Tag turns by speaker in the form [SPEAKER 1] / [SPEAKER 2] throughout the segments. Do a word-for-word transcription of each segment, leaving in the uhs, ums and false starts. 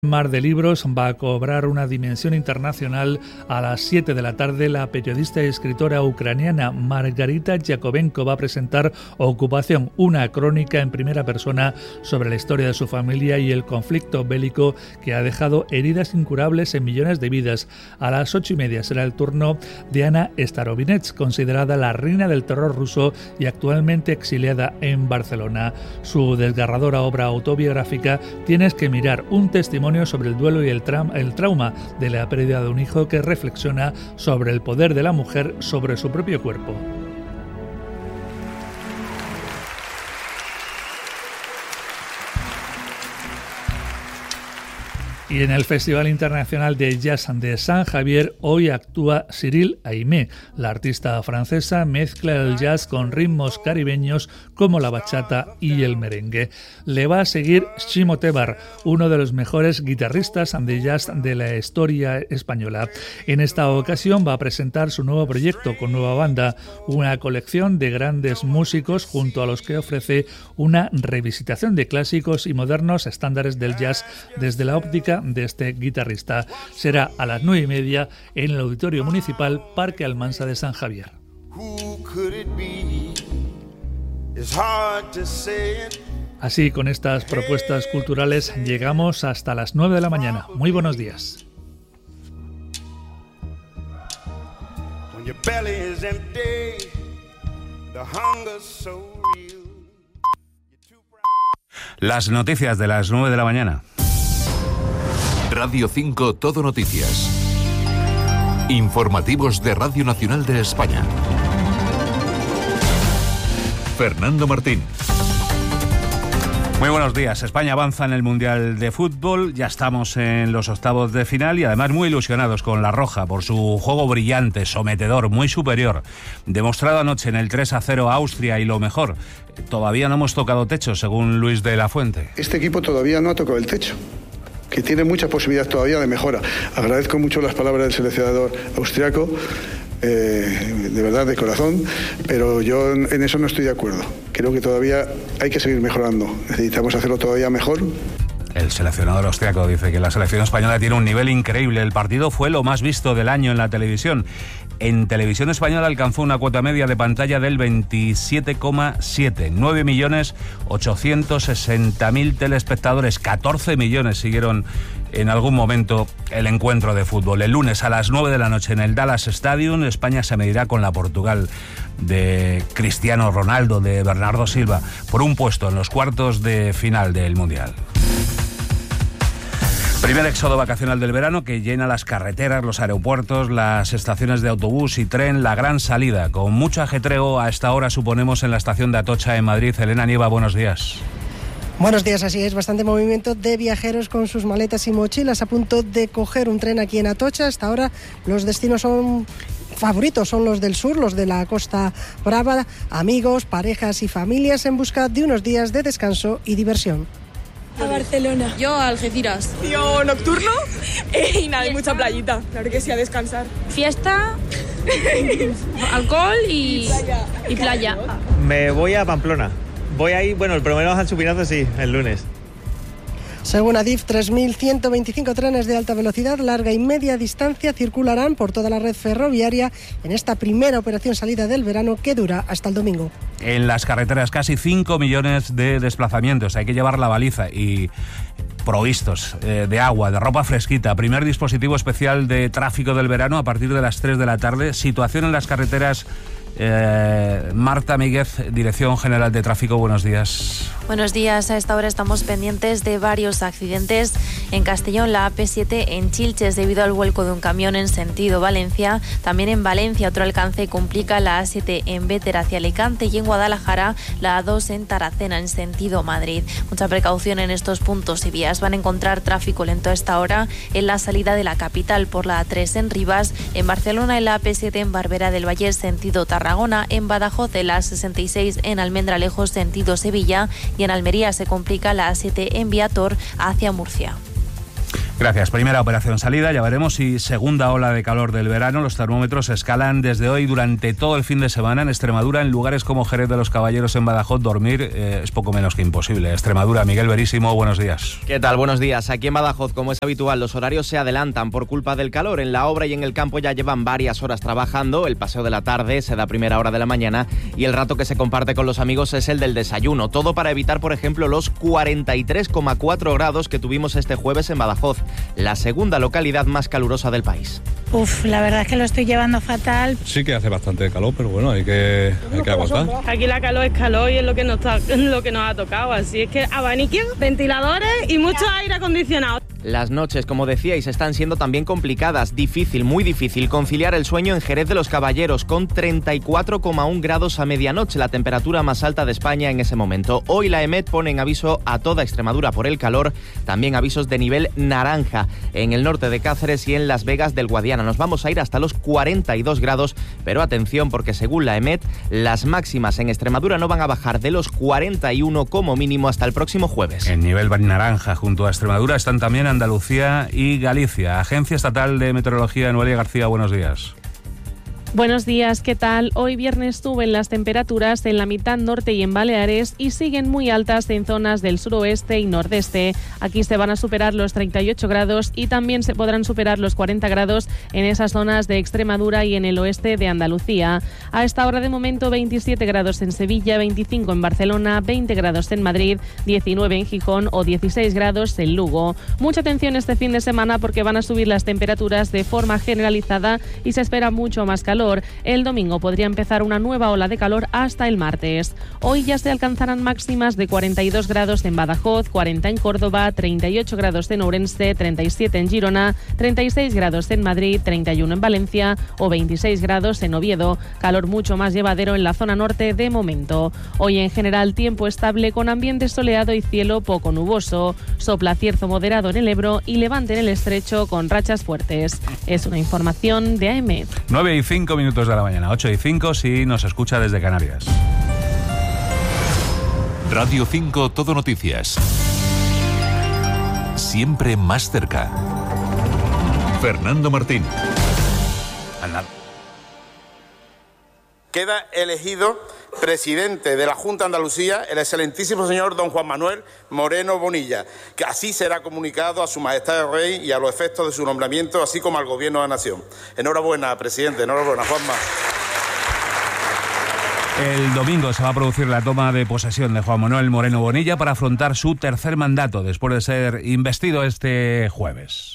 [SPEAKER 1] Mar de Libros va a cobrar una dimensión internacional. A las siete de la tarde, la periodista y escritora ucraniana Margarita Yakovenko va a presentar Ocupación, una crónica en primera persona sobre la historia de su familia y el conflicto bélico que ha dejado heridas incurables en millones de vidas. A las ocho y media será el turno de Ana Starovinets, considerada la reina del terror ruso y actualmente exiliada en Barcelona. Su desgarradora obra autobiográfica Tienes que mirar, un testimonio sobre el duelo y el, tra- el trauma de la pérdida de un hijo, que reflexiona sobre el poder de la mujer sobre su propio cuerpo. Y en el Festival Internacional de Jazz de San Javier hoy actúa Cyril Aimé. La artista francesa mezcla el jazz con ritmos caribeños como la bachata y el merengue. Le va a seguir Chimo Tebar, uno de los mejores guitarristas de jazz de la historia española. En esta ocasión va a presentar su nuevo proyecto con nueva banda, una colección de grandes músicos junto a los que ofrece una revisitación de clásicos y modernos estándares del jazz desde la óptica de este guitarrista. Será a las nueve y media en el Auditorio Municipal Parque Almansa de San Javier. Así, con estas propuestas culturales llegamos hasta las nueve de la mañana. Muy buenos días.
[SPEAKER 2] Las noticias de las nueve de la mañana.
[SPEAKER 3] Radio cinco Todo Noticias. Informativos de Radio Nacional de España. Fernando Martín.
[SPEAKER 2] Muy buenos días. España avanza en el Mundial de Fútbol. Ya estamos en los octavos de final y además muy ilusionados con la Roja por su juego brillante, sometedor, muy superior. Demostrado anoche en el tres a cero a Austria y lo mejor, todavía no hemos tocado techo, según Luis de la Fuente.
[SPEAKER 4] Este equipo todavía no ha tocado el techo, que tiene muchas posibilidades todavía de mejora. Agradezco mucho las palabras del seleccionador austriaco, eh, de verdad, de corazón, pero yo en eso no estoy de acuerdo. Creo que todavía hay que seguir mejorando. Necesitamos hacerlo todavía mejor.
[SPEAKER 2] El seleccionador austriaco dice que la selección española tiene un nivel increíble. El partido fue lo más visto del año en la televisión. En televisión española alcanzó una cuota media de pantalla del veintisiete coma siete. nueve millones ochocientos sesenta mil telespectadores. catorce millones siguieron en algún momento el encuentro de fútbol. El lunes a las nueve de la noche en el Dallas Stadium, España se medirá con la Portugal de Cristiano Ronaldo, de Bernardo Silva, por un puesto en los cuartos de final del Mundial. Primer éxodo vacacional del verano que llena las carreteras, los aeropuertos, las estaciones de autobús y tren, la gran salida. Con mucho ajetreo a esta hora, suponemos, en la estación de Atocha en Madrid. Elena Nieva, buenos días.
[SPEAKER 5] Buenos días, así es, bastante movimiento de viajeros con sus maletas y mochilas a punto de coger un tren aquí en Atocha. Hasta ahora los destinos son favoritos, son los del sur, los de la Costa Brava, amigos, parejas y familias en busca de unos días de descanso y diversión.
[SPEAKER 6] A Barcelona.
[SPEAKER 7] Yo a Algeciras.
[SPEAKER 6] Yo nocturno y nada, y mucha playita. Claro que sí, a descansar.
[SPEAKER 7] Fiesta, alcohol y playa. y playa.
[SPEAKER 8] Me voy a Pamplona. Voy ahí, bueno, el primero al Chupinazo sí, el lunes.
[SPEAKER 5] Según Adif, tres mil ciento veinticinco trenes de alta velocidad, larga y media distancia circularán por toda la red ferroviaria en esta primera operación salida del verano que dura hasta el domingo.
[SPEAKER 2] En las carreteras casi cinco millones de desplazamientos. Hay que llevar la baliza y provistos eh, de agua, de ropa fresquita. Primer dispositivo especial de tráfico del verano a partir de las tres de la tarde. Situación en las carreteras. Eh, Marta Míguez, Dirección General de Tráfico, buenos días.
[SPEAKER 9] Buenos días, a esta hora estamos pendientes de varios accidentes. En Castellón, la A P siete en Chilches debido al vuelco de un camión en sentido Valencia. También en Valencia otro alcance complica la A siete en Béter hacia Alicante y en Guadalajara la A dos en Taracena en sentido Madrid. Mucha precaución en estos puntos y vías. Van a encontrar tráfico lento a esta hora en la salida de la capital por la A tres en Rivas, en Barcelona en la A P siete en Barberá del Vallés sentido Tarragona, en Badajoz en la A sesenta y seis en Almendralejos sentido Sevilla y en Almería se complica la A siete en Viator hacia Murcia.
[SPEAKER 2] Gracias. Primera operación salida, ya veremos si segunda ola de calor del verano. Los termómetros escalan desde hoy durante todo el fin de semana en Extremadura. En lugares como Jerez de los Caballeros, en Badajoz, dormir eh, es poco menos que imposible. Extremadura, Miguel Verísimo, buenos días.
[SPEAKER 10] ¿Qué tal? Buenos días. Aquí en Badajoz, como es habitual, los horarios se adelantan por culpa del calor. En la obra y en el campo ya llevan varias horas trabajando. El paseo de la tarde se da a primera hora de la mañana y el rato que se comparte con los amigos es el del desayuno. Todo para evitar, por ejemplo, los cuarenta y tres coma cuatro grados que tuvimos este jueves en Badajoz, la segunda localidad más calurosa del país.
[SPEAKER 11] Uf, la verdad es que lo estoy llevando fatal.
[SPEAKER 12] Sí que hace bastante calor, pero bueno, hay que, hay que aguantar.
[SPEAKER 13] Aquí la calor es calor y es lo que nos, lo que nos ha tocado, así es que abaniques, ventiladores y mucho aire acondicionado.
[SPEAKER 10] Las noches, como decíais, están siendo también complicadas, difícil, muy difícil conciliar el sueño en Jerez de los Caballeros con treinta y cuatro coma uno grados a medianoche, la temperatura más alta de España en ese momento. Hoy la EMET pone en aviso a toda Extremadura por el calor, también avisos de nivel naranja en el norte de Cáceres y en Las Vegas del Guadiana. Nos vamos a ir hasta los cuarenta y dos grados, pero atención porque según la EMET, las máximas en Extremadura no van a bajar de los cuarenta y uno como mínimo hasta el próximo jueves.
[SPEAKER 2] En nivel naranja junto a Extremadura están también Andalucía y Galicia. Agencia Estatal de Meteorología, Noelia García, buenos días.
[SPEAKER 14] Buenos días, ¿qué tal? Hoy viernes suben las temperaturas en la mitad norte y en Baleares y siguen muy altas en zonas del suroeste y nordeste. Aquí se van a superar los treinta y ocho grados y también se podrán superar los cuarenta grados en esas zonas de Extremadura y en el oeste de Andalucía. A esta hora de momento veintisiete grados en Sevilla, veinticinco en Barcelona, veinte grados en Madrid, diecinueve en Gijón o dieciséis grados en Lugo. Mucha atención este fin de semana porque van a subir las temperaturas de forma generalizada y se espera mucho más calor. El domingo podría empezar una nueva ola de calor hasta el martes. Hoy ya se alcanzarán máximas de cuarenta y dos grados en Badajoz, cuarenta en Córdoba, treinta y ocho grados en Ourense, treinta y siete en Girona, treinta y seis grados en Madrid, treinta y uno en Valencia o veintiséis grados en Oviedo. Calor mucho más llevadero en la zona norte de momento. Hoy en general tiempo estable con ambiente soleado y cielo poco nuboso. Sopla cierzo moderado en el Ebro y levante en el Estrecho con rachas fuertes. Es una información de A M.
[SPEAKER 2] nueve y cinco minutos de la mañana, ocho y cinco si nos escucha desde Canarias.
[SPEAKER 3] Radio cinco Todo Noticias. Siempre más cerca. Fernando Martín.
[SPEAKER 15] Queda elegido presidente de la Junta de Andalucía el excelentísimo señor don Juan Manuel Moreno Bonilla, que así será comunicado a su majestad el rey y a los efectos de su nombramiento, así como al gobierno de la nación. Enhorabuena, presidente, enhorabuena, Juanma.
[SPEAKER 2] El domingo se va a producir la toma de posesión de Juan Manuel Moreno Bonilla para afrontar su tercer mandato después de ser investido este jueves.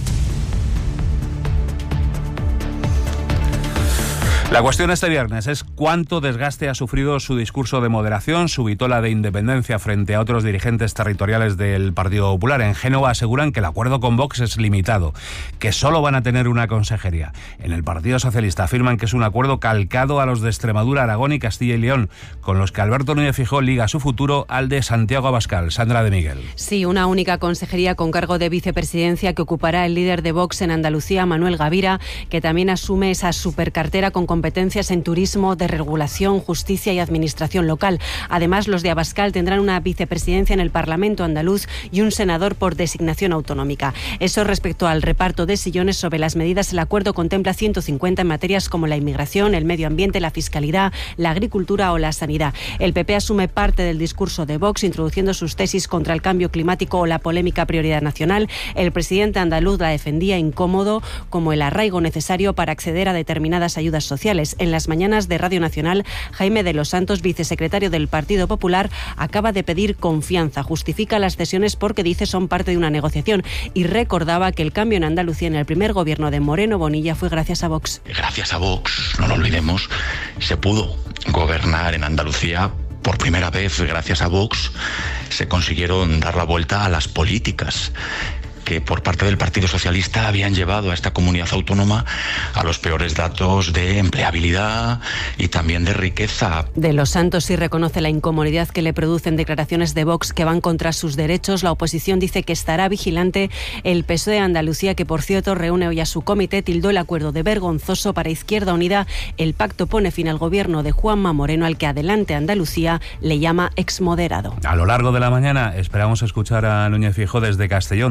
[SPEAKER 2] La cuestión este viernes es cuánto desgaste ha sufrido su discurso de moderación, su vitola de independencia frente a otros dirigentes territoriales del Partido Popular. En Génova aseguran que el acuerdo con Vox es limitado, que solo van a tener una consejería. En el Partido Socialista afirman que es un acuerdo calcado a los de Extremadura, Aragón y Castilla y León, con los que Alberto Núñez Feijóo liga su futuro al de Santiago Abascal. Sandra de Miguel.
[SPEAKER 16] Sí, una única consejería con cargo de vicepresidencia que ocupará el líder de Vox en Andalucía, Manuel Gavira, que también asume esa supercartera con competencias en turismo, desregulación, justicia y administración local. Además, los de Abascal tendrán una vicepresidencia en el Parlamento andaluz y un senador por designación autonómica. Eso respecto al reparto de sillones. Sobre las medidas, el acuerdo contempla ciento cincuenta en materias como la inmigración, el medio ambiente, la fiscalidad, la agricultura o la sanidad. El P P asume parte del discurso de Vox, introduciendo sus tesis contra el cambio climático o la polémica prioridad nacional. El presidente andaluz la defendía incómodo como el arraigo necesario para acceder a determinadas ayudas sociales. En las mañanas de Radio Nacional, Jaime de los Santos, vicesecretario del Partido Popular, acaba de pedir confianza. Justifica las cesiones porque dice son parte de una negociación y recordaba que el cambio en Andalucía en el primer gobierno de Moreno Bonilla fue gracias a Vox.
[SPEAKER 17] Gracias a Vox, no lo olvidemos, se pudo gobernar en Andalucía. Por primera vez, gracias a Vox, se consiguieron dar la vuelta a las políticas que por parte del Partido Socialista habían llevado a esta comunidad autónoma a los peores datos de empleabilidad y también de riqueza.
[SPEAKER 16] De los Santos sí reconoce la incomodidad que le producen declaraciones de Vox que van contra sus derechos. La oposición dice que estará vigilante. El P S O E de Andalucía, que por cierto reúne hoy a su comité, tildó el acuerdo de vergonzoso. Para Izquierda Unida, el pacto pone fin al gobierno de Juanma Moreno, al que Adelante Andalucía le llama exmoderado.
[SPEAKER 2] A lo largo de la mañana esperamos escuchar a Núñez Feijóo desde Castellón, donde va a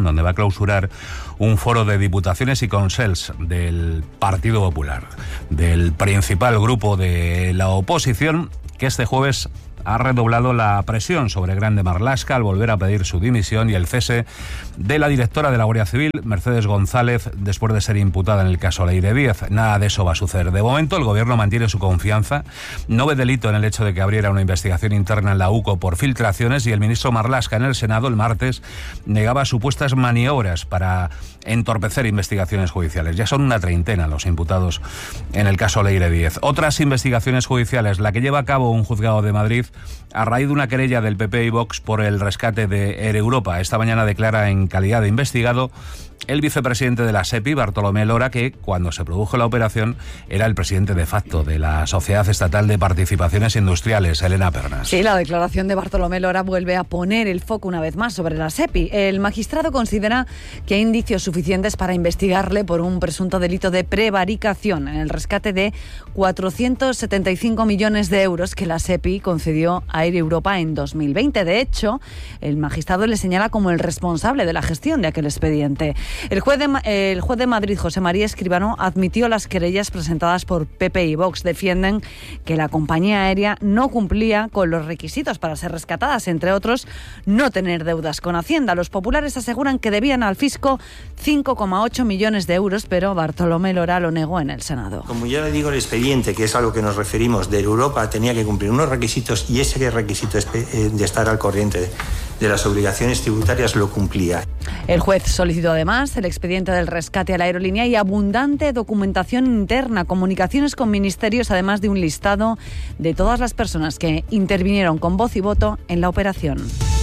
[SPEAKER 2] clausurar un foro de diputaciones y consels del Partido Popular, del principal grupo de la oposición, que este jueves ha redoblado la presión sobre Grande Marlaska al volver a pedir su dimisión y el cese de la directora de la Guardia Civil, Mercedes González, después de ser imputada en el caso Leire Díez. Nada de eso va a suceder. De momento, el Gobierno mantiene su confianza, no ve delito en el hecho de que abriera una investigación interna en la U C O por filtraciones, y el ministro Marlaska en el Senado el martes negaba supuestas maniobras para entorpecer investigaciones judiciales. Ya son una treintena los imputados en el caso Leire Díez. Otras investigaciones judiciales, la que lleva a cabo un juzgado de Madrid a raíz de una querella del P P y Vox por el rescate de Air Europa. Esta mañana declara en calidad de investigado el vicepresidente de la SEPI, Bartolomé Lora, que cuando se produjo la operación era el presidente de facto de la Sociedad Estatal de Participaciones Industriales, Elena Pernas.
[SPEAKER 18] Sí, la declaración de Bartolomé Lora vuelve a poner el foco una vez más sobre la SEPI. El magistrado considera que hay indicios suficientes para investigarle por un presunto delito de prevaricación en el rescate de cuatrocientos setenta y cinco millones de euros que la SEPI concedió a Air Europa en dos mil veinte. De hecho, el magistrado le señala como el responsable de la gestión de aquel expediente. El juez de, el juez de Madrid, José María Escribano, admitió las querellas presentadas por P P y Vox. Defienden que la compañía aérea no cumplía con los requisitos para ser rescatadas, entre otros, no tener deudas con Hacienda. Los populares aseguran que debían al fisco cinco coma ocho millones de euros, pero Bartolomé Lora lo negó en el Senado.
[SPEAKER 19] Como ya le digo, el expediente, que es a lo que nos referimos, de Europa, tenía que cumplir unos requisitos, y ese requisito de estar al corriente de las obligaciones tributarias lo cumplía.
[SPEAKER 18] El juez solicitó además el expediente del rescate a la aerolínea y abundante documentación interna, comunicaciones con ministerios, además de un listado de todas las personas que intervinieron con voz y voto en la operación.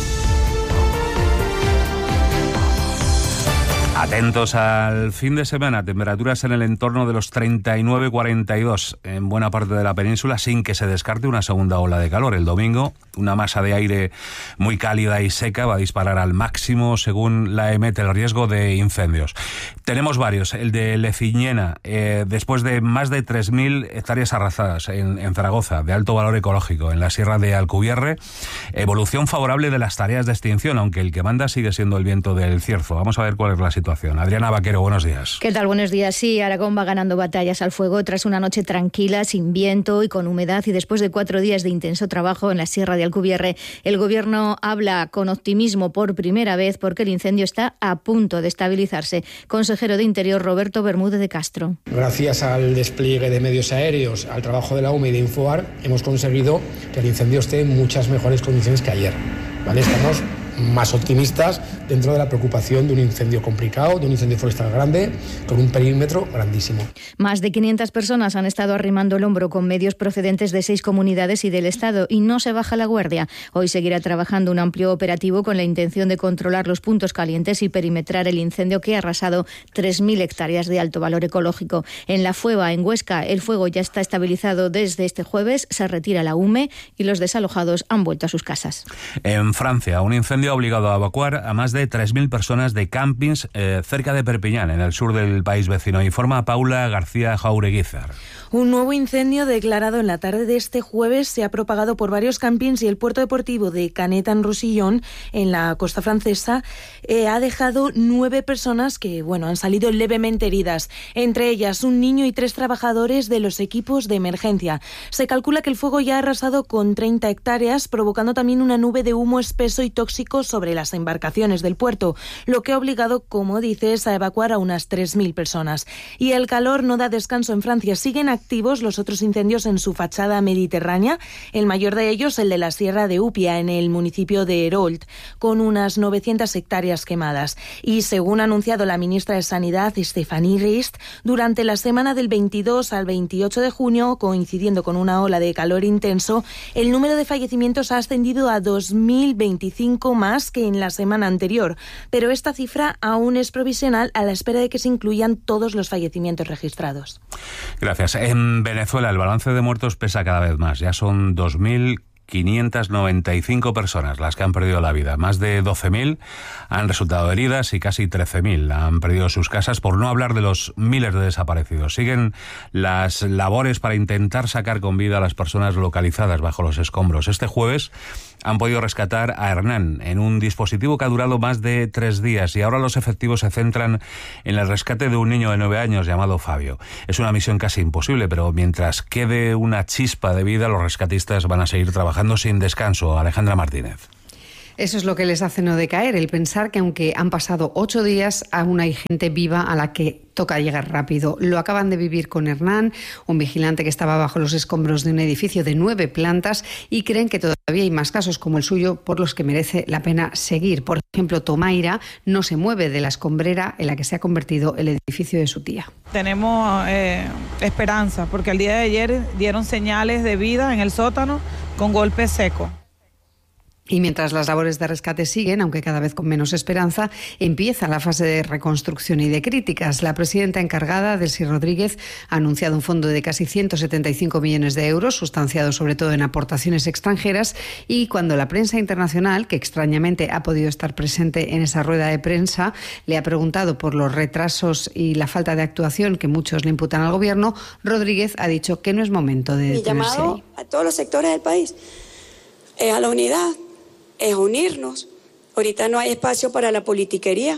[SPEAKER 2] Atentos al fin de semana, temperaturas en el entorno de los treinta y nueve a cuarenta y dos en buena parte de la península, sin que se descarte una segunda ola de calor. El domingo, una masa de aire muy cálida y seca va a disparar al máximo, según la EMET, el riesgo de incendios. Tenemos varios, el de Leciñena, eh, después de más de tres mil hectáreas arrasadas en, en Zaragoza, de alto valor ecológico, en la Sierra de Alcubierre, evolución favorable de las tareas de extinción, aunque el que manda sigue siendo el viento del cierzo. Vamos a ver cuál es la situación. Adriana Vaquero, buenos días.
[SPEAKER 20] ¿Qué tal? Buenos días. Sí, Aragón va ganando batallas al fuego tras una noche tranquila, sin viento y con humedad, y después de cuatro días de intenso trabajo en la Sierra de Alcubierre. El Gobierno habla con optimismo por primera vez porque el incendio está a punto de estabilizarse. Consejero de Interior, Roberto Bermúdez de Castro.
[SPEAKER 21] Gracias al despliegue de medios aéreos, al trabajo de la U M E y de Infoar, hemos conseguido que el incendio esté en muchas mejores condiciones que ayer. ¿Vale? Estamos más optimistas dentro de la preocupación de un incendio complicado, de un incendio forestal grande, con un perímetro grandísimo.
[SPEAKER 20] Más de quinientas personas han estado arrimando el hombro con medios procedentes de seis comunidades y del Estado, y no se baja la guardia. Hoy seguirá trabajando un amplio operativo con la intención de controlar los puntos calientes y perimetrar el incendio que ha arrasado tres mil hectáreas de alto valor ecológico. En La Fueva, en Huesca, el fuego ya está estabilizado desde este jueves, se retira la U M E y los desalojados han vuelto a sus casas.
[SPEAKER 2] En Francia, un incendio ha obligado a evacuar a más de tres mil personas de campings eh, cerca de Perpiñán, en el sur del país vecino. Informa Paula García Jaureguizar.
[SPEAKER 22] Un nuevo incendio declarado en la tarde de este jueves se ha propagado por varios campings y el puerto deportivo de Canet-en-Roussillon, en la costa francesa, eh, ha dejado nueve personas que, bueno, han salido levemente heridas, entre ellas un niño y tres trabajadores de los equipos de emergencia. Se calcula que el fuego ya ha arrasado con treinta hectáreas, provocando también una nube de humo espeso y tóxico sobre las embarcaciones del puerto, lo que ha obligado, como dices, a evacuar a unas tres mil personas. Y el calor no da descanso en Francia. Siguen activos los otros incendios en su fachada mediterránea, el mayor de ellos el de la Sierra de Upia, en el municipio de Herold, con unas novecientas hectáreas quemadas. Y según ha anunciado la ministra de Sanidad, Stéphanie Rist, durante la semana del veintidós al veintiocho de junio, coincidiendo con una ola de calor intenso, el número de fallecimientos ha ascendido a dos mil veinticinco más que en la semana anterior. Pero esta cifra aún es provisional, a la espera de que se incluyan todos los fallecimientos registrados.
[SPEAKER 2] Gracias. En Venezuela el balance de muertos pesa cada vez más. Ya son dos mil quinientas noventa y cinco personas las que han perdido la vida. Más de doce mil han resultado heridas y casi trece mil han perdido sus casas, por no hablar de los miles de desaparecidos. Siguen las labores para intentar sacar con vida a las personas localizadas bajo los escombros. Este jueves han podido rescatar a Hernán en un dispositivo que ha durado más de tres días y ahora los efectivos se centran en el rescate de un niño de nueve años llamado Fabio. Es una misión casi imposible, pero mientras quede una chispa de vida, los rescatistas van a seguir trabajando sin descanso. Alejandra Martínez.
[SPEAKER 16] Eso es lo que les hace no decaer, el pensar que aunque han pasado ocho días, aún hay gente viva a la que toca llegar rápido. Lo acaban de vivir con Hernán, un vigilante que estaba bajo los escombros de un edificio de nueve plantas, y creen que todavía hay más casos como el suyo por los que merece la pena seguir. Por ejemplo, Tomaira no se mueve de la escombrera en la que se ha convertido el edificio de su tía.
[SPEAKER 1] Tenemos eh, esperanza, porque el día de ayer dieron señales de vida en el sótano con golpe seco.
[SPEAKER 16] Y mientras las labores de rescate siguen, aunque cada vez con menos esperanza, empieza la fase de reconstrucción y de críticas. La presidenta encargada, Delcy Rodríguez, ha anunciado un fondo de casi ciento setenta y cinco millones de euros, sustanciado sobre todo en aportaciones extranjeras, y cuando la prensa internacional, que extrañamente ha podido estar presente en esa rueda de prensa, le ha preguntado por los retrasos y la falta de actuación que muchos le imputan al Gobierno, Rodríguez ha dicho que no es momento de detenerse.
[SPEAKER 4] Mi llamado
[SPEAKER 16] ahí.
[SPEAKER 4] a todos los sectores del país es a la unidad, es unirnos. Ahorita no hay espacio para la politiquería,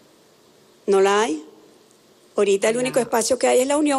[SPEAKER 4] no la hay. Ahorita el único espacio que hay es la unión.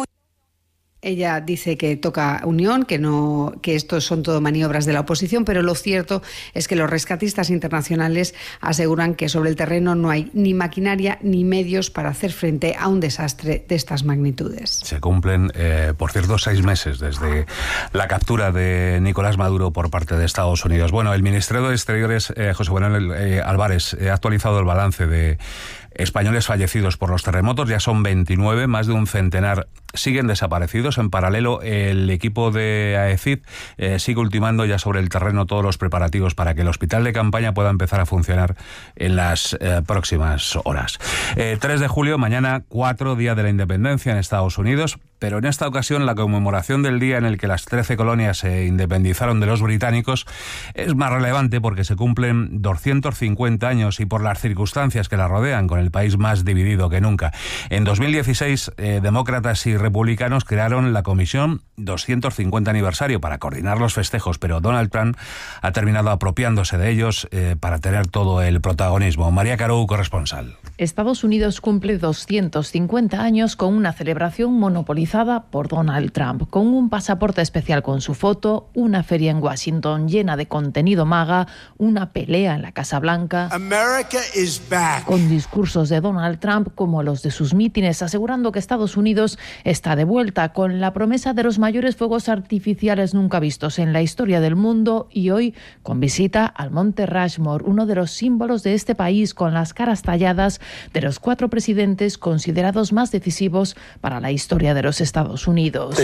[SPEAKER 16] Ella dice que toca unión, que no, que estos son todo maniobras de la oposición, pero lo cierto es que los rescatistas internacionales aseguran que sobre el terreno no hay ni maquinaria ni medios para hacer frente a un desastre de estas magnitudes.
[SPEAKER 2] Se cumplen, eh, por cierto, seis meses desde la captura de Nicolás Maduro por parte de Estados Unidos. Bueno, el Ministerio de Exteriores, eh, José Manuel eh, Álvarez, eh, ha actualizado el balance de españoles fallecidos por los terremotos. Ya son veintinueve, más de un centenar siguen desaparecidos. En paralelo, el equipo de AECID eh, sigue ultimando ya sobre el terreno todos los preparativos para que el hospital de campaña pueda empezar a funcionar en las eh, próximas horas. Eh, tres de julio, mañana cuatro, Día de la Independencia en Estados Unidos, pero en esta ocasión la conmemoración del día en el que las trece colonias se independizaron de los británicos es más relevante porque se cumplen doscientos cincuenta años y por las circunstancias que la rodean, con el país más dividido que nunca. En dos mil dieciséis, eh, demócratas y republicanos crearon la Comisión doscientos cincuenta aniversario para coordinar los festejos, pero Donald Trump ha terminado apropiándose de ellos eh, para tener todo el protagonismo. María Carou, corresponsal.
[SPEAKER 23] Estados Unidos cumple doscientos cincuenta años con una celebración monopolizada por Donald Trump, con un pasaporte especial con su foto, una feria en Washington llena de contenido MAGA, una pelea en la Casa Blanca,
[SPEAKER 24] America is back.
[SPEAKER 23] Con discursos de Donald Trump como los de sus mítines, asegurando que Estados Unidos está de vuelta, con la promesa de los mayores fuegos artificiales nunca vistos en la historia del mundo, y hoy con visita al Monte Rushmore, uno de los símbolos de este país, con las caras talladas de los cuatro presidentes considerados más decisivos para la historia de los Estados Unidos.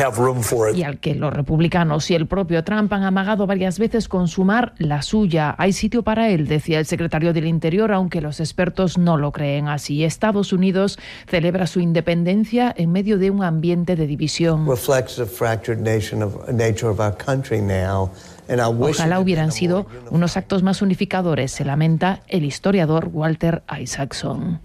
[SPEAKER 23] Y al que los republicanos y el propio Trump han amagado varias veces con sumar la suya. Hay sitio para él, decía el secretario del Interior, aunque los expertos no lo creen así. Estados Unidos celebra su independencia en medio de un ambiente de división. Ojalá hubieran sido unos actos más unificadores, se lamenta el historiador Walter Isaacson.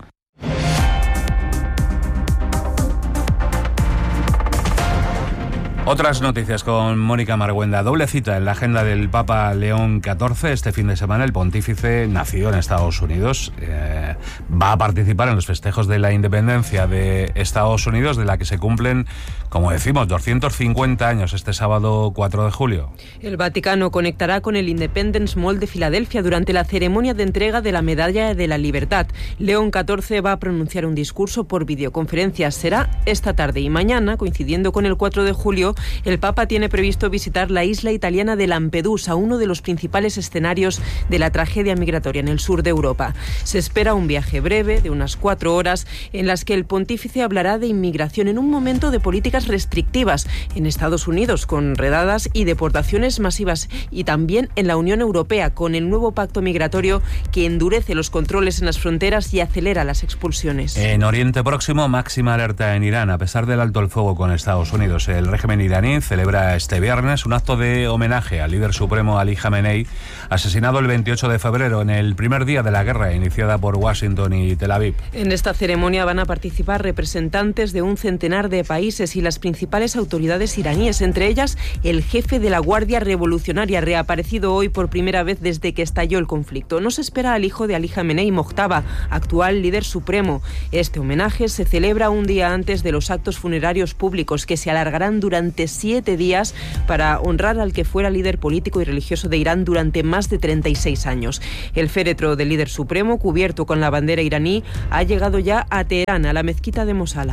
[SPEAKER 2] Otras noticias con Mónica Marguenda. Doble cita en la agenda del Papa León catorce. Este fin de semana el pontífice nació en Estados Unidos. Eh, va a participar en los festejos de la independencia de Estados Unidos, de la que se cumplen, como decimos, doscientos cincuenta años este sábado cuatro de julio.
[SPEAKER 25] El Vaticano conectará con el Independence Mall de Filadelfia durante la ceremonia de entrega de la Medalla de la Libertad. León catorce va a pronunciar un discurso por videoconferencia. Será esta tarde y mañana, coincidiendo con el cuatro de julio, el Papa tiene previsto visitar la isla italiana de Lampedusa, uno de los principales escenarios de la tragedia migratoria en el sur de Europa. Se espera un viaje breve de unas cuatro horas en las que el pontífice hablará de inmigración en un momento de políticas restrictivas en Estados Unidos, con redadas y deportaciones masivas, y también en la Unión Europea, con el nuevo pacto migratorio que endurece los controles en las fronteras y acelera las expulsiones.
[SPEAKER 2] En Oriente Próximo, máxima alerta en Irán, a pesar del alto el fuego con Estados Unidos. El régimen régimen iraní celebra este viernes un acto de homenaje al líder supremo Ali Khamenei, asesinado el veintiocho de febrero, en el primer día de la guerra iniciada por Washington y Tel Aviv.
[SPEAKER 25] En esta ceremonia van a participar representantes de un centenar de países y las principales autoridades iraníes, entre ellas el jefe de la Guardia Revolucionaria, reaparecido hoy por primera vez desde que estalló el conflicto. No se espera al hijo de Ali Khamenei, Mojtaba, actual líder supremo. Este homenaje se celebra un día antes de los actos funerarios públicos, que se alargarán durante siete días para honrar al que fuera líder político y religioso de Irán durante más de treinta y seis años. El féretro del líder supremo, cubierto con la bandera iraní, ha llegado ya a Teherán, a la mezquita de Mosala.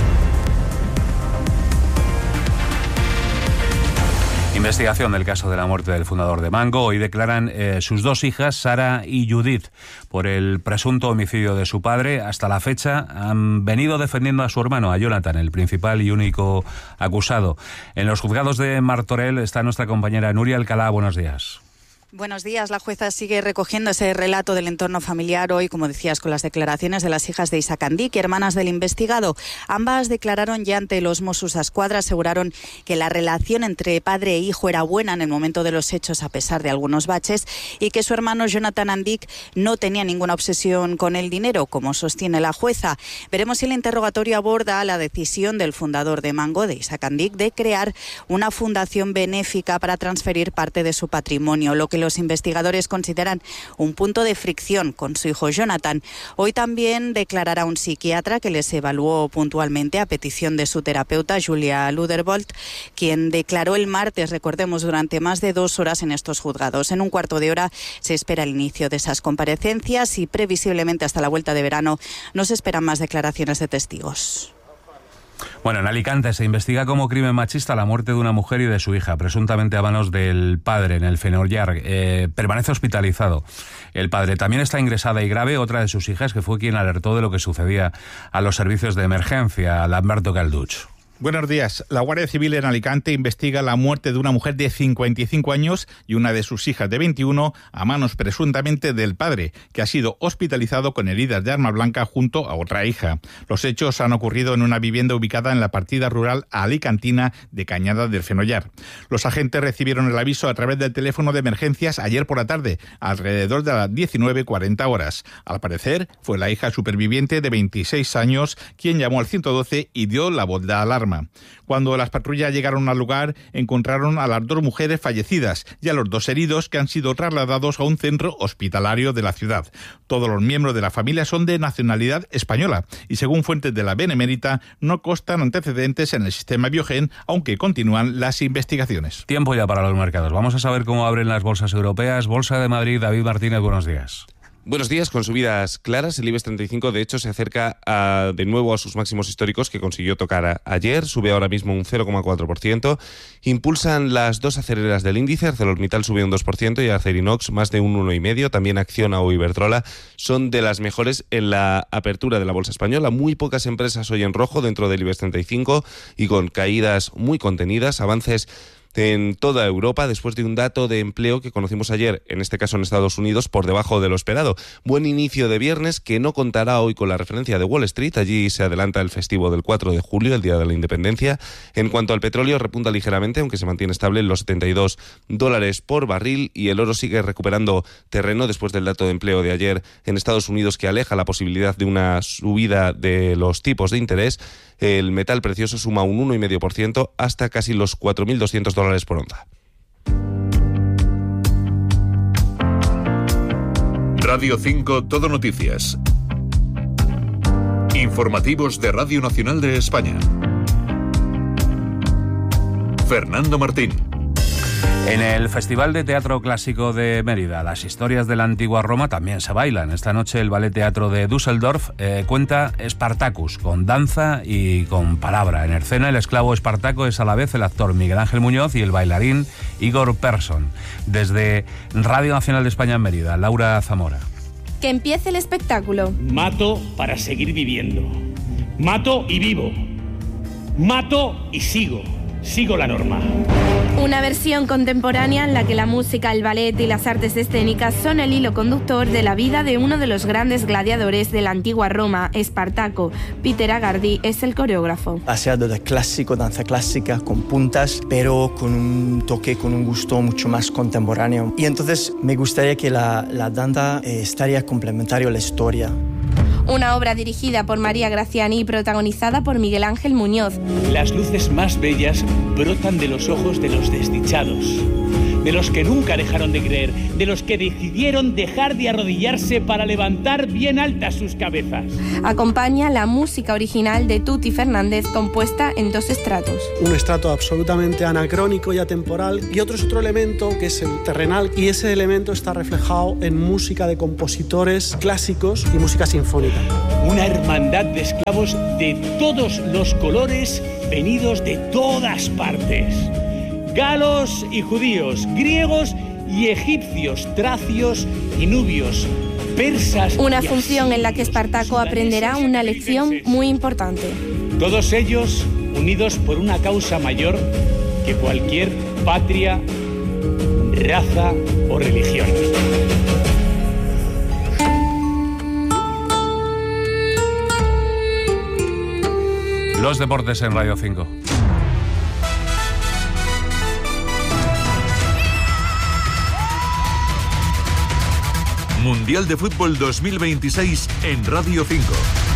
[SPEAKER 2] Investigación del caso de la muerte del fundador de Mango. Hoy declaran eh, sus dos hijas, Sara y Judith, por el presunto homicidio de su padre. Hasta la fecha han venido defendiendo a su hermano, a Jonathan, el principal y único acusado. En los juzgados de Martorell está nuestra compañera Nuria Alcalá. Buenos días.
[SPEAKER 5] Buenos días. La jueza sigue recogiendo ese relato del entorno familiar hoy, como decías, con las declaraciones de las hijas de Isaac Andic, hermanas del investigado. Ambas declararon ya ante los Mossos d'Esquadra, aseguraron que la relación entre padre e hijo era buena en el momento de los hechos, a pesar de algunos baches, y que su hermano Jonathan Andic no tenía ninguna obsesión con el dinero, como sostiene la jueza. Veremos si el interrogatorio aborda la decisión del fundador de Mango, de Isaac Andic, de crear una fundación benéfica para transferir parte de su patrimonio, lo que los investigadores consideran un punto de fricción con su hijo Jonathan. Hoy también declarará un psiquiatra que les evaluó puntualmente a petición de su terapeuta, Julia Luderbold, quien declaró el martes, recordemos, durante más de dos horas en estos juzgados. En un cuarto de hora se espera el inicio de esas comparecencias y previsiblemente hasta la vuelta de verano no se esperan más declaraciones de testigos.
[SPEAKER 2] Bueno, en Alicante se investiga como crimen machista la muerte de una mujer y de su hija, presuntamente a manos del padre en el Fenollar. Eh, permanece hospitalizado el padre. También está ingresada y grave otra de sus hijas, que fue quien alertó de lo que sucedía a los servicios de emergencia, Lamberto Calduch.
[SPEAKER 6] Buenos días. La Guardia Civil en Alicante investiga la muerte de una mujer de cincuenta y cinco años y una de sus hijas de veintiuno a manos presuntamente del padre, que ha sido hospitalizado con heridas de arma blanca junto a otra hija. Los hechos han ocurrido en una vivienda ubicada en la partida rural alicantina de Cañada del Fenollar. Los agentes recibieron el aviso a través del teléfono de emergencias ayer por la tarde, alrededor de las diecinueve cuarenta horas. Al parecer, fue la hija superviviente de veintiséis años quien llamó al ciento doce y dio la voz de alarma. Cuando las patrullas llegaron al lugar, encontraron a las dos mujeres fallecidas y a los dos heridos, que han sido trasladados a un centro hospitalario de la ciudad. Todos los miembros de la familia son de nacionalidad española y, según fuentes de la Benemérita, no constan antecedentes en el sistema Biogen, aunque continúan las investigaciones.
[SPEAKER 2] Tiempo ya para los mercados. Vamos a saber cómo abren las bolsas europeas. Bolsa de Madrid, David Martínez, buenos días.
[SPEAKER 7] Buenos días. Con subidas claras, el IBEX treinta y cinco de hecho se acerca a, de nuevo a sus máximos históricos que consiguió tocar a, ayer, sube ahora mismo un cero coma cuatro por ciento. Impulsan las dos aceleras del índice, ArcelorMittal sube un dos por ciento y Acerinox más de un uno coma cinco por ciento, también Acciona o Iberdrola son de las mejores en la apertura de la bolsa española. Muy pocas empresas hoy en rojo dentro del IBEX treinta y cinco y con caídas muy contenidas, avances en toda Europa después de un dato de empleo que conocimos ayer, en este caso en Estados Unidos, por debajo de lo esperado. Buen inicio de viernes que no contará hoy con la referencia de Wall Street. Allí se adelanta el festivo del cuatro de julio, el Día de la Independencia. En cuanto al petróleo, repunta ligeramente, aunque se mantiene estable en los setenta y dos dólares por barril, y el oro sigue recuperando terreno después del dato de empleo de ayer en Estados Unidos, que aleja la posibilidad de una subida de los tipos de interés. El metal precioso suma un uno coma cinco por ciento hasta casi los cuatro mil doscientos dólares por onza.
[SPEAKER 3] Radio cinco Todo Noticias. Informativos de Radio Nacional de España. Fernando Martín.
[SPEAKER 2] En el Festival de Teatro Clásico de Mérida, las historias de la antigua Roma también se bailan. Esta noche el Ballet Teatro de Düsseldorf eh, cuenta Spartacus, con danza y con palabra. En escena el esclavo Espartaco es a la vez el actor Miguel Ángel Muñoz y el bailarín Igor Persson. Desde Radio Nacional de España en Mérida, Laura Zamora.
[SPEAKER 8] Que empiece el espectáculo.
[SPEAKER 9] Mato para seguir viviendo. Mato y vivo. Mato y sigo. sigo la norma.
[SPEAKER 8] Una versión contemporánea en la que la música, el ballet y las artes escénicas son el hilo conductor de la vida de uno de los grandes gladiadores de la antigua Roma, Espartaco. Peter Agardi es el coreógrafo.
[SPEAKER 10] Paseado de clásico, danza clásica, con puntas, pero con un toque, con un gusto mucho más contemporáneo. Y entonces me gustaría que la, la danza eh, estaría complementario a la historia.
[SPEAKER 8] Una obra dirigida por María Graziani y protagonizada por Miguel Ángel Muñoz.
[SPEAKER 9] Las luces más bellas brotan de los ojos de los desdichados, de los que nunca dejaron de creer, de los que decidieron dejar de arrodillarse para levantar bien altas sus cabezas.
[SPEAKER 8] Acompaña la música original de Tuti Fernández, compuesta en dos estratos.
[SPEAKER 11] Un estrato absolutamente anacrónico y atemporal, y otro es otro elemento que es el terrenal, y ese elemento está reflejado en música de compositores clásicos y música sinfónica.
[SPEAKER 9] Una hermandad de esclavos de todos los colores, venidos de todas partes. Galos y judíos, griegos y egipcios, tracios y nubios, persas.
[SPEAKER 8] Una función en la que Espartaco aprenderá una lección muy importante.
[SPEAKER 9] Todos ellos unidos por una causa mayor que cualquier patria, raza o religión.
[SPEAKER 2] Los deportes en Radio cinco.
[SPEAKER 3] Mundial de Fútbol dos mil veintiséis en Radio cinco.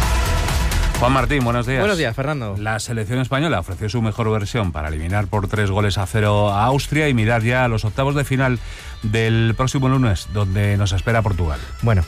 [SPEAKER 2] Juan Martín, buenos días.
[SPEAKER 12] Buenos días, Fernando.
[SPEAKER 2] La selección española ofreció su mejor versión para eliminar por tres goles a cero a Austria y mirar ya a los octavos de final del próximo lunes, donde nos espera Portugal.
[SPEAKER 12] Bueno,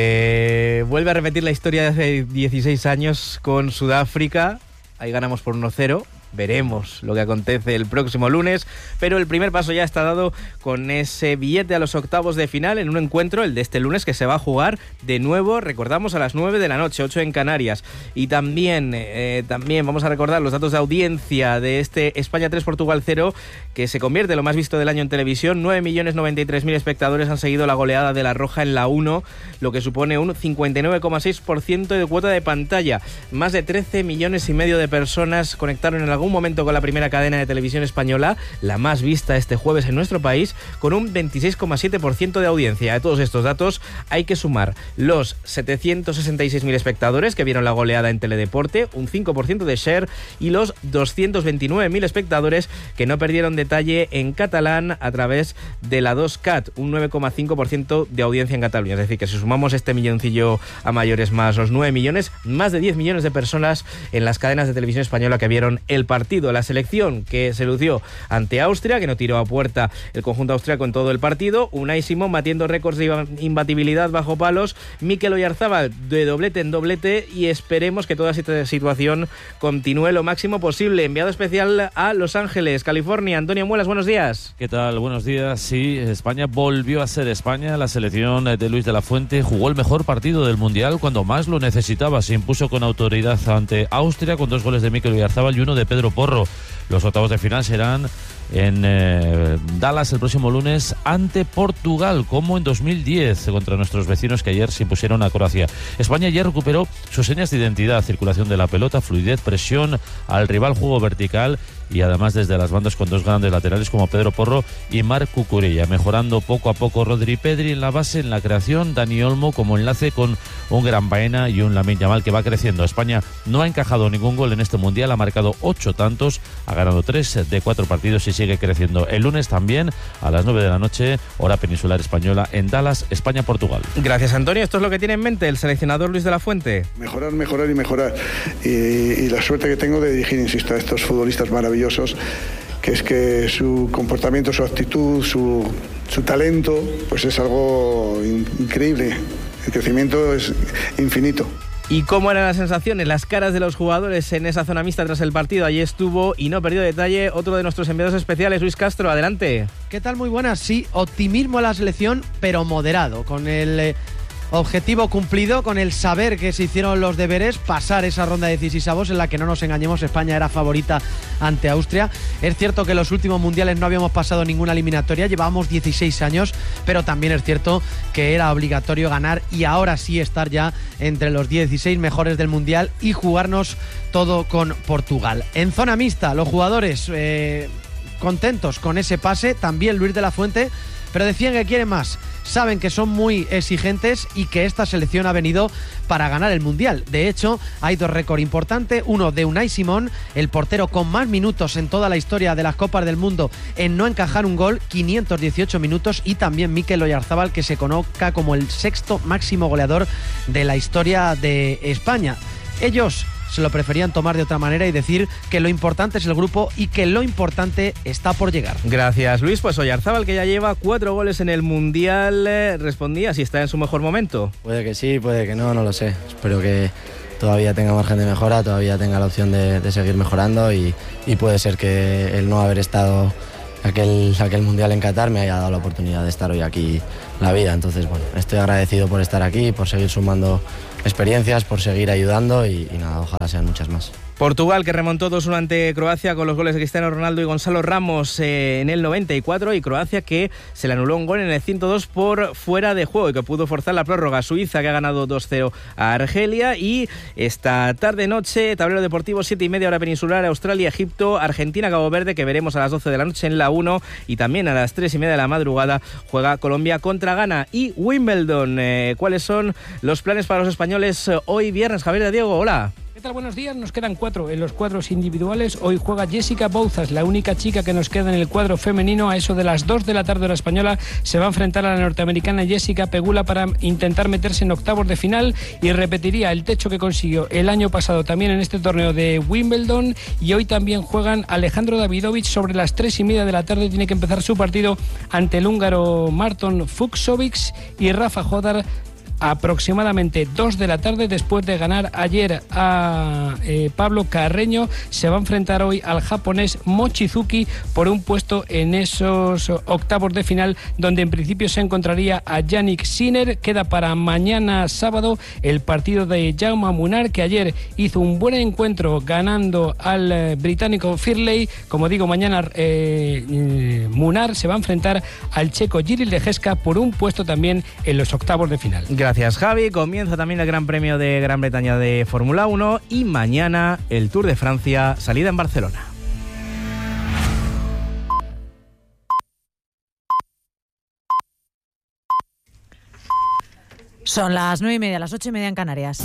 [SPEAKER 12] se vuelve a repetir la historia de hace dieciséis años con Sudáfrica. Ahí ganamos por uno cero. Veremos lo que acontece el próximo lunes, pero el primer paso ya está dado con ese billete a los octavos de final en un encuentro, el de este lunes, que se va a jugar de nuevo, recordamos, a las nueve de la noche, ocho en Canarias. Y también, eh, también vamos a recordar los datos de audiencia de este España tres, Portugal cero, que se convierte en lo más visto del año en televisión. nueve millones noventa y tres mil espectadores han seguido la goleada de la Roja en la uno, lo que supone un cincuenta y nueve coma seis por ciento de cuota de pantalla. Más de trece millones y medio de personas conectaron en algún momento con la primera cadena de televisión española, la más vista este jueves en nuestro país, con un veintiséis coma siete por ciento de audiencia. A todos estos datos hay que sumar los setecientos sesenta y seis mil espectadores que vieron la goleada en Teledeporte, un cinco por ciento de share, y los doscientos veintinueve mil espectadores que no perdieron detalle en catalán a través de la dos Cat, un nueve coma cinco por ciento de audiencia en Cataluña. Es decir, que si sumamos este milloncillo a mayores más los nueve millones, más de diez millones de personas en las cadenas de televisión española que vieron el partido. La selección que se lució ante Austria, que no tiró a puerta el conjunto austriaco en todo el partido. Unai Simón batiendo récords de imbatibilidad bajo palos. Mikel Oyarzábal de doblete en doblete, y esperemos que toda esta situación continúe lo máximo posible. Enviado especial a Los Ángeles, California, Antonio Muelas, buenos días.
[SPEAKER 13] ¿Qué tal? Buenos días. Sí, España volvió a ser España. La selección de Luis de la Fuente jugó el mejor partido del Mundial cuando más lo necesitaba. Se impuso con autoridad ante Austria con dos goles de Mikel Oyarzábal y uno de Pedro Porro. Los octavos de final serán en eh, Dallas el próximo lunes ante Portugal, como en dos mil diez contra nuestros vecinos que ayer se impusieron a Croacia. España ya recuperó sus señas de identidad: circulación de la pelota, fluidez, presión al rival, juego vertical, y además desde las bandas con dos grandes laterales como Pedro Porro y Marc Cucurella, mejorando poco a poco Rodri Pedri en la base, en la creación, Dani Olmo como enlace con un Gran Baena y un Lamine Yamal que va creciendo. España no ha encajado ningún gol en este Mundial, ha marcado ocho tantos, ha ganado tres de cuatro partidos y sigue creciendo. El lunes también a las nueve de la noche, hora peninsular española, en Dallas, España-Portugal.
[SPEAKER 12] Gracias, Antonio. ¿Esto es lo que tiene en mente el seleccionador Luis de la Fuente?
[SPEAKER 26] Mejorar, mejorar y mejorar. Y, y la suerte que tengo de dirigir, insisto, a estos futbolistas maravillosos, que es que su comportamiento, su actitud, su, su talento, pues es algo in- increíble. El crecimiento es infinito.
[SPEAKER 12] ¿Y cómo eran las sensaciones, las caras de los jugadores en esa zona mixta tras el partido? Allí estuvo y no perdió detalle otro de nuestros enviados especiales, Luis Castro. Adelante.
[SPEAKER 27] ¿Qué tal? Muy buenas. Sí, optimismo a la selección, pero moderado, con el eh,
[SPEAKER 14] objetivo cumplido con el saber que se hicieron los deberes, pasar esa ronda de dieciseisavos en la que, no nos engañemos, España era favorita ante Austria. Es cierto que en los últimos mundiales no habíamos pasado ninguna eliminatoria, llevábamos dieciséis años, pero también es cierto que era obligatorio ganar y ahora sí estar ya entre los dieciséis mejores del mundial y jugarnos todo con Portugal. En zona mixta, los jugadores eh, contentos con ese pase, también Luis de la Fuente, pero decían que quieren más. Saben que son muy exigentes y que esta selección ha venido para ganar el Mundial. De hecho, hay dos récords importantes. Uno de Unai Simón, el portero con más minutos en toda la historia de las Copas del Mundo en no encajar un gol, quinientos dieciocho minutos. Y también Mikel Oyarzabal, que se conozca como el sexto máximo goleador de la historia de España. Ellos se lo preferían tomar de otra manera y decir que lo importante es el grupo y que lo importante está por llegar.
[SPEAKER 12] Gracias, Luis. Pues Oyarzabal, que ya lleva cuatro goles en el Mundial, eh, respondía si está en su mejor momento.
[SPEAKER 15] Puede que sí, puede que no, no lo sé. Espero que todavía tenga margen de mejora, todavía tenga la opción de, de seguir mejorando y, y puede ser que el no haber estado aquel, aquel Mundial en Qatar me haya dado la oportunidad de estar hoy aquí la vida. Entonces, bueno, estoy agradecido por estar aquí, por seguir sumando experiencias, por seguir ayudando y, y nada, ojalá sean muchas más.
[SPEAKER 12] Portugal, que remontó dos uno ante Croacia con los goles de Cristiano Ronaldo y Gonzalo Ramos eh, en el noventa y cuatro, y Croacia, que se le anuló un gol en el ciento dos por fuera de juego y que pudo forzar la prórroga. Suiza, que ha ganado dos cero a Argelia, y esta tarde-noche, tablero deportivo, siete y media hora peninsular, Australia, Egipto, Argentina, Cabo Verde, que veremos a las doce de la noche en la uno, y también a las tres y media de la madrugada juega Colombia contra Ghana. Y Wimbledon, eh, ¿cuáles son los planes para los españoles hoy viernes? Javier de Diego, hola.
[SPEAKER 17] ¿Qué tal? Buenos días. Nos quedan cuatro en los cuadros individuales. Hoy juega Jessica Bouzas, la única chica que nos queda en el cuadro femenino. A eso de las dos de la tarde hora española se va a enfrentar a la norteamericana Jessica Pegula para intentar meterse en octavos de final y repetiría el techo que consiguió el año pasado también en este torneo de Wimbledon. Y hoy también juegan Alejandro Davidovich sobre las tres y media de la tarde. Tiene que empezar su partido ante el húngaro Marton Fucsovic, y Rafa Hodar aproximadamente dos de la tarde, después de ganar ayer a eh, Pablo Carreño. Se va a enfrentar hoy al japonés Mochizuki por un puesto en esos octavos de final, donde en principio se encontraría a Yannick Sinner. Queda para mañana sábado el partido de Jaume Munar, que ayer hizo un buen encuentro ganando al eh, británico Firley. Como digo, mañana eh, eh, Munar se va a enfrentar al checo Jiril Lejeska por un puesto también en los octavos de final.
[SPEAKER 12] Gracias, Javi. Comienza también el Gran Premio de Gran Bretaña de Fórmula uno y mañana el Tour de Francia, salida en Barcelona.
[SPEAKER 18] Son las nueve y media, las ocho y media en Canarias.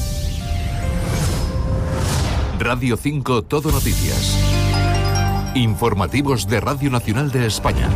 [SPEAKER 3] Radio cinco, Todo Noticias. Informativos de Radio Nacional de España.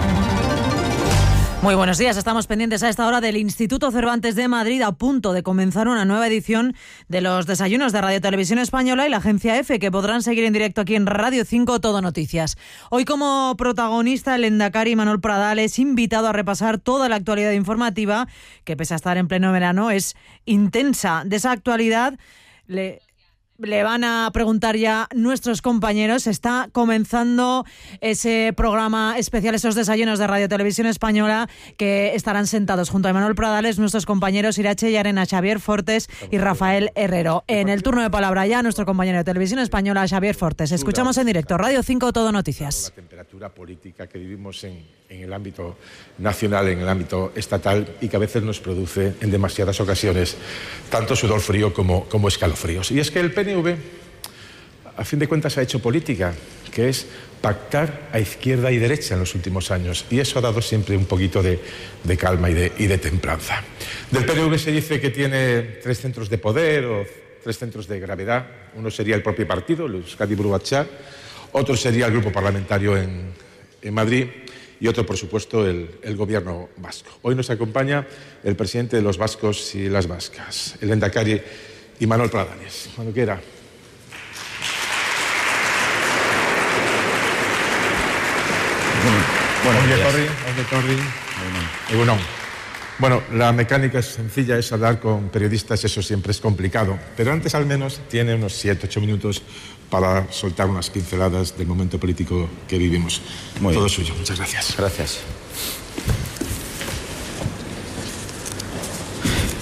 [SPEAKER 18] Muy buenos días, estamos pendientes a esta hora del Instituto Cervantes de Madrid, a punto de comenzar una nueva edición de los desayunos de Radio Televisión Española y la Agencia EFE, que podrán seguir en directo aquí en Radio cinco Todo Noticias. Hoy, como protagonista, el Endacari Manuel Pradales, invitado a repasar toda la actualidad informativa, que pese a estar en pleno verano es intensa. De esa actualidad le... Le van a preguntar ya nuestros compañeros. Está comenzando ese programa especial, esos desayunos de Radio Televisión Española, que estarán sentados junto a Manuel Pradales nuestros compañeros Irache Yarena, Xavier Fortes y Rafael Herrero. En el turno de palabra ya nuestro compañero de Televisión Española, Xavier Fortes. Escuchamos en directo Radio cinco Todo Noticias.
[SPEAKER 19] La temperatura política que vivimos en, en el ámbito nacional, en el ámbito estatal, y que a veces nos produce en demasiadas ocasiones tanto sudor frío como, como escalofríos. Y es que el P N V, a fin de cuentas, ha hecho política, que es pactar a izquierda y derecha en los últimos años, y eso ha dado siempre un poquito de, de calma y de, y de templanza. Del P N V se dice que tiene tres centros de poder o tres centros de gravedad. Uno sería el propio partido, el Euskadi Buru Batzar, otro sería el grupo parlamentario en, en Madrid, y otro, por supuesto, el, el gobierno vasco. Hoy nos acompaña el presidente de los vascos y las vascas, el Endacari Manuel Pradales. Cuando quiera. Bueno, bueno, bueno, la mecánica es sencilla, es hablar con periodistas, eso siempre es complicado, pero antes al menos tiene unos siete, ocho minutos para soltar unas pinceladas del momento político que vivimos. Muy Todo bien. Suyo. Muchas gracias.
[SPEAKER 15] Gracias.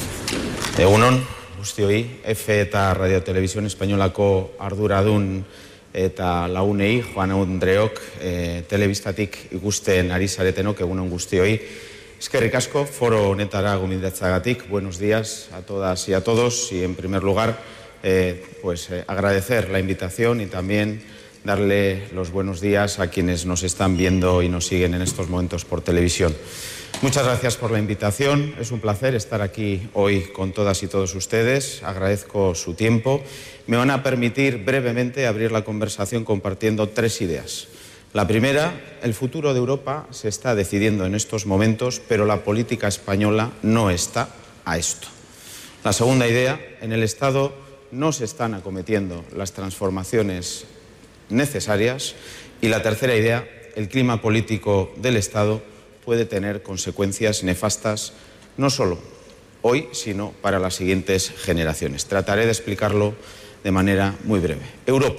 [SPEAKER 1] Egunon, guztioi, F eta Radio Televisión Espainolako arduradun eta lagunei, Juan Andreok, e, telebistatik ikusten ari zaretenok, egunon guztioi. Eskerrik asko, foro honetara gomendatzagatik. Buenos días a todas y a todos. Y en primer lugar, eh, pues eh, agradecer la invitación y también darle los buenos días a quienes nos están viendo y nos siguen en estos momentos por televisión. Muchas gracias por la invitación. Es un placer estar aquí hoy con todas y todos ustedes. Agradezco su tiempo. Me van a permitir brevemente abrir la conversación compartiendo tres ideas. La primera, el futuro de Europa se está decidiendo en estos momentos, pero la política española no está a esto. La segunda idea, en el Estado no se están acometiendo las transformaciones necesarias. Y la tercera idea, el clima político del Estado puede tener consecuencias nefastas no solo hoy, sino para las siguientes generaciones. Trataré de explicarlo de manera muy breve. Europa.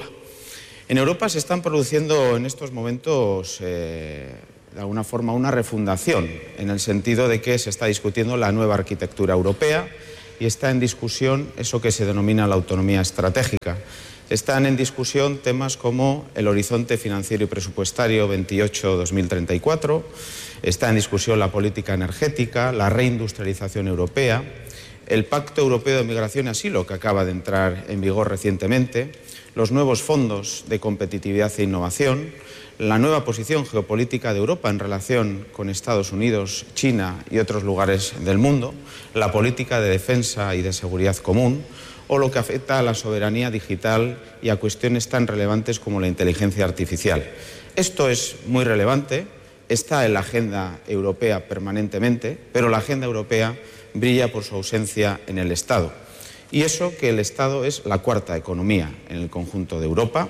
[SPEAKER 1] En Europa se están produciendo en estos momentos, eh, de alguna forma, una refundación, en el sentido de que se está discutiendo la nueva arquitectura europea y está en discusión eso que se denomina la autonomía estratégica. Están en discusión temas como el horizonte financiero y presupuestario veintiocho a dos mil treinta y cuatro, está en discusión la política energética, la reindustrialización europea, el Pacto Europeo de Migración y Asilo, que acaba de entrar en vigor recientemente, los nuevos fondos de competitividad e innovación, la nueva posición geopolítica de Europa en relación con Estados Unidos, China y otros lugares del mundo, la política de defensa y de seguridad común, o lo que afecta a la soberanía digital y a cuestiones tan relevantes como la inteligencia artificial. Esto es muy relevante, está en la agenda europea permanentemente, pero la agenda europea brilla por su ausencia en el Estado. Y eso que el Estado es la cuarta economía en el conjunto de Europa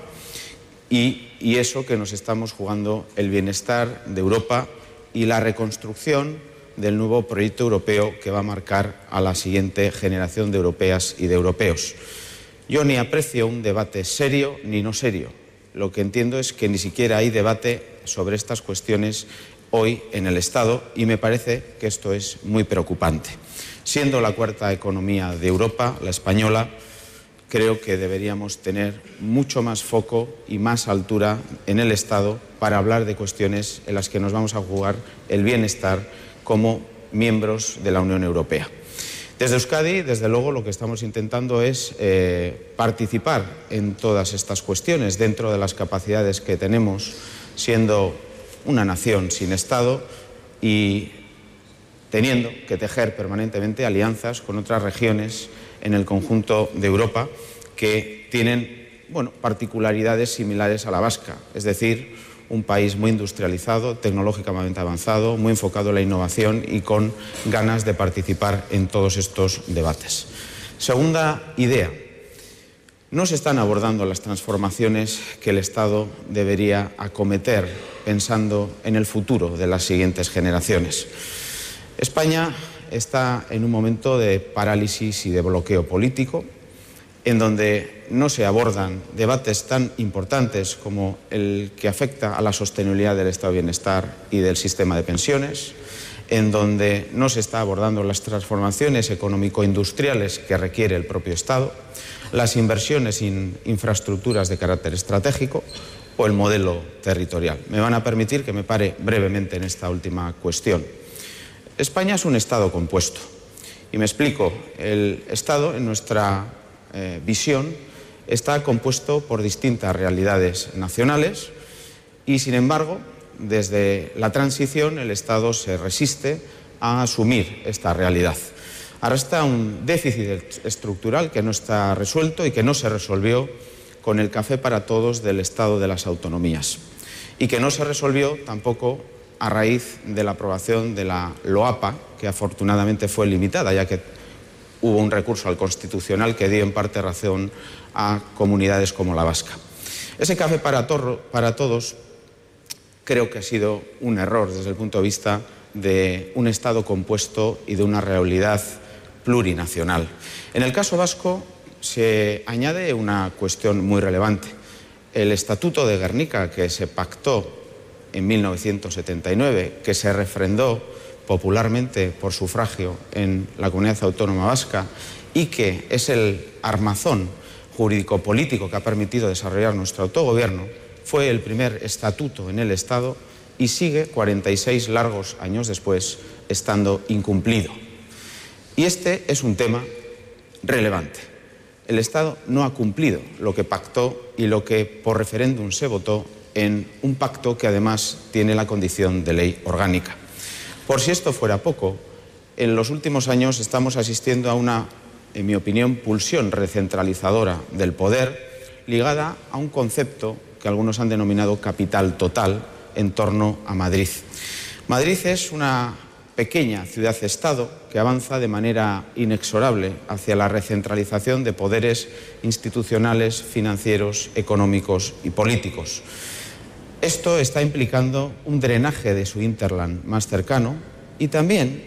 [SPEAKER 1] y, y eso que nos estamos jugando el bienestar de Europa y la reconstrucción del nuevo proyecto europeo que va a marcar a la siguiente generación de europeas y de europeos. Yo ni aprecio un debate serio ni no serio. Lo que entiendo es que ni siquiera hay debate sobre estas cuestiones hoy en el Estado y me parece que esto es muy preocupante. Siendo la cuarta economía de Europa, la española, creo que deberíamos tener mucho más foco y más altura en el Estado para hablar de cuestiones en las que nos vamos a jugar el bienestar como miembros de la Unión Europea. Desde Euskadi, desde luego, lo que estamos intentando es eh, participar en todas estas cuestiones dentro de las capacidades que tenemos, siendo una nación sin Estado y teniendo que tejer permanentemente alianzas con otras regiones en el conjunto de Europa que tienen, bueno, particularidades similares a la vasca, es decir, un país muy industrializado, tecnológicamente avanzado, muy enfocado en la innovación y con ganas de participar en todos estos debates. Segunda idea, no se están abordando las transformaciones que el Estado debería acometer pensando en el futuro de las siguientes generaciones. España está en un momento de parálisis y de bloqueo político, en donde no se abordan debates tan importantes como el que afecta a la sostenibilidad del estado de bienestar y del sistema de pensiones, en donde no se está abordando las transformaciones económico-industriales que requiere el propio Estado, las inversiones en infraestructuras de carácter estratégico o el modelo territorial. Me van a permitir que me pare brevemente en esta última cuestión. España es un Estado compuesto y me explico. El Estado, en nuestra Eh, visión, está compuesto por distintas realidades nacionales y, sin embargo, desde la transición el Estado se resiste a asumir esta realidad. Arrastra un déficit estructural que no está resuelto y que no se resolvió con el café para todos del Estado de las autonomías y que no se resolvió tampoco a raíz de la aprobación de la LOAPA, que afortunadamente fue limitada, ya que hubo un recurso al Constitucional que dio en parte razón a comunidades como la vasca. Ese café para, torro, para todos creo que ha sido un error desde el punto de vista de un Estado compuesto y de una realidad plurinacional. En el caso vasco se añade una cuestión muy relevante. El Estatuto de Gernika, que se pactó en mil novecientos setenta y nueve, que se refrendó popularmente por sufragio en la Comunidad Autónoma Vasca y que es el armazón jurídico-político que ha permitido desarrollar nuestro autogobierno, fue el primer estatuto en el Estado y sigue cuarenta y seis largos años después estando incumplido. Y este es un tema relevante. El Estado no ha cumplido lo que pactó y lo que por referéndum se votó en un pacto que además tiene la condición de ley orgánica. Por si esto fuera poco, en los últimos años estamos asistiendo a una, en mi opinión, pulsión recentralizadora del poder ligada a un concepto que algunos han denominado capital total en torno a Madrid. Madrid es una pequeña ciudad-estado que avanza de manera inexorable hacia la recentralización de poderes institucionales, financieros, económicos y políticos. Esto está implicando un drenaje de su hinterland más cercano y también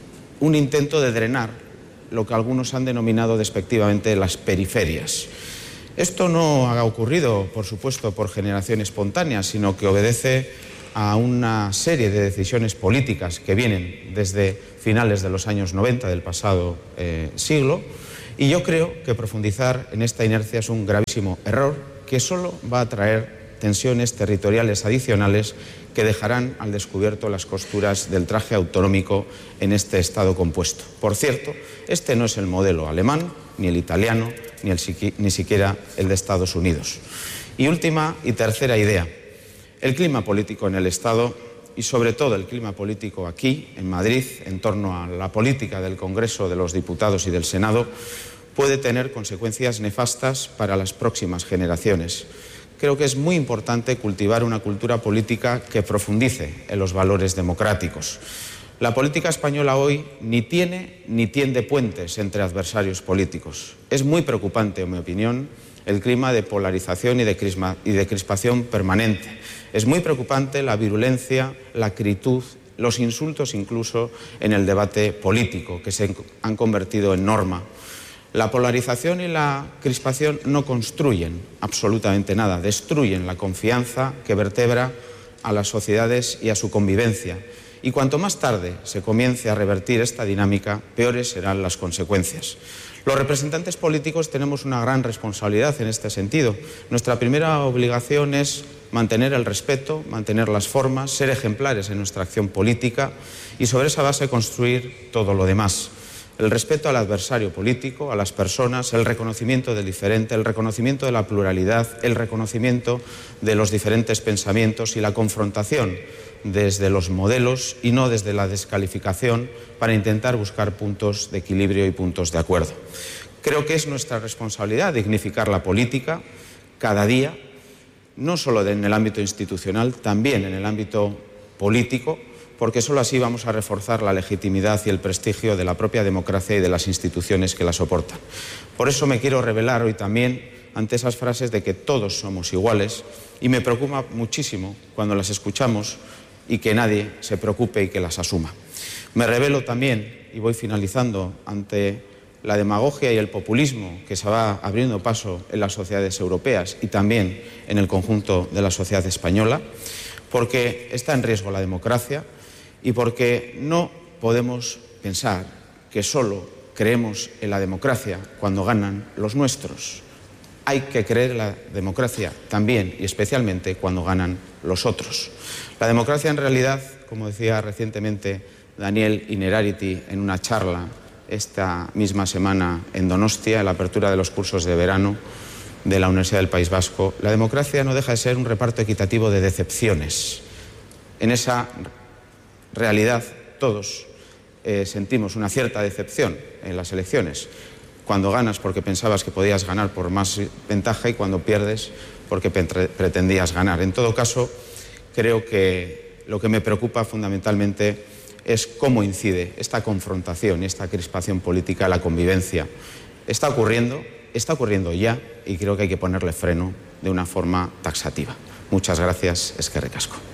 [SPEAKER 1] un intento de drenar lo que algunos han denominado despectivamente las periferias. Esto no ha ocurrido, por supuesto, por generación espontánea, sino que obedece a una serie de decisiones políticas que vienen desde finales de los años noventa del pasado eh, siglo, y yo creo que profundizar en esta inercia es un gravísimo error que solo va a traer tensiones territoriales adicionales que dejarán al descubierto las costuras del traje autonómico en este Estado compuesto. Por cierto, este no es el modelo alemán, ni el italiano, ni, el, ni siquiera el de Estados Unidos. Y última y tercera idea. El clima político en el Estado y sobre todo el clima político aquí, en Madrid, en torno a la política del Congreso de los Diputados y del Senado, puede tener consecuencias nefastas para las próximas generaciones. Creo que es muy importante cultivar una cultura política que profundice en los valores democráticos. La política española hoy ni tiene ni tiende puentes entre adversarios políticos. Es muy preocupante, en mi opinión, el clima de polarización y de, crisma, y de crispación permanente. Es muy preocupante la virulencia, la acritud, los insultos incluso en el debate político, que se han convertido en norma. La polarización y la crispación no construyen absolutamente nada, destruyen la confianza que vertebra a las sociedades y a su convivencia. Y cuanto más tarde se comience a revertir esta dinámica, peores serán las consecuencias. Los representantes políticos tenemos una gran responsabilidad en este sentido. Nuestra primera obligación es mantener el respeto, mantener las formas, ser ejemplares en nuestra acción política y sobre esa base construir todo lo demás. El respeto al adversario político, a las personas, el reconocimiento del diferente, el reconocimiento de la pluralidad, el reconocimiento de los diferentes pensamientos y la confrontación desde los modelos y no desde la descalificación para intentar buscar puntos de equilibrio y puntos de acuerdo. Creo que es nuestra responsabilidad dignificar la política cada día, no solo en el ámbito institucional, también en el ámbito político, porque solo así vamos a reforzar la legitimidad y el prestigio de la propia democracia y de las instituciones que la soportan. Por eso me quiero revelar hoy también ante esas frases de que todos somos iguales y me preocupa muchísimo cuando las escuchamos y que nadie se preocupe y que las asuma. Me revelo también, y voy finalizando, ante la demagogia y el populismo que se va abriendo paso en las sociedades europeas y también en el conjunto de la sociedad española, porque está en riesgo la democracia y porque no podemos pensar que solo creemos en la democracia cuando ganan los nuestros. Hay que creer en la democracia también y especialmente cuando ganan los otros. La democracia en realidad, como decía recientemente Daniel Innerarity en una charla esta misma semana en Donostia, en la apertura de los cursos de verano de la Universidad del País Vasco, la democracia no deja de ser un reparto equitativo de decepciones. En esa realidad todos eh, sentimos una cierta decepción en las elecciones. Cuando ganas porque pensabas que podías ganar por más ventaja y cuando pierdes porque pretendías ganar. En todo caso, creo que lo que me preocupa fundamentalmente es cómo incide esta confrontación y esta crispación política a la convivencia. Está ocurriendo, está ocurriendo ya y creo que hay que ponerle freno de una forma taxativa. Muchas gracias, eskerrik asko.